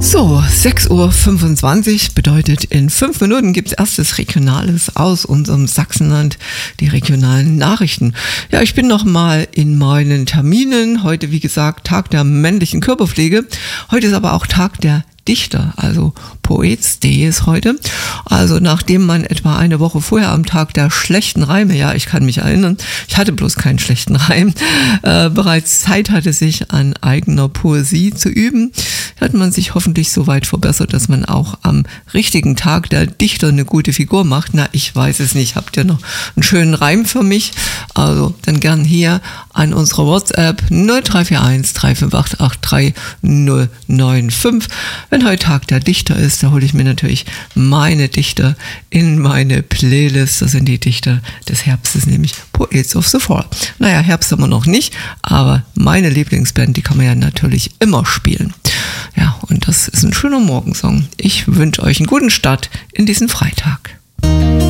So, 6:25 Uhr bedeutet, in 5 Minuten gibt es erstes Regionales aus unserem Sachsenland, die regionalen Nachrichten. Ja, ich bin noch mal in meinen Terminen. Heute, wie gesagt, Tag der männlichen Körperpflege. Heute ist aber auch Tag der Dichter, also Poets Day ist heute. Also nachdem man etwa eine Woche vorher am Tag der schlechten Reime, ja, ich kann mich erinnern, ich hatte bloß keinen schlechten Reim, bereits Zeit hatte, sich an eigener Poesie zu üben, hat man sich hoffentlich so weit verbessert, dass man auch am richtigen Tag der Dichter eine gute Figur macht. Na, ich weiß es nicht. Habt ihr noch einen schönen Reim für mich? Also dann gern hier an unserer WhatsApp 0341 358 095. Wenn heute Tag der Dichter ist, da hole ich mir natürlich meine Dichter in meine Playlist. Das sind die Dichter des Herbstes, nämlich Poets of the Fall. Naja, Herbst haben wir noch nicht, aber meine Lieblingsband, die kann man ja natürlich immer spielen. Ja, und das ist ein schöner Morgensong. Ich wünsche euch einen guten Start in diesen Freitag.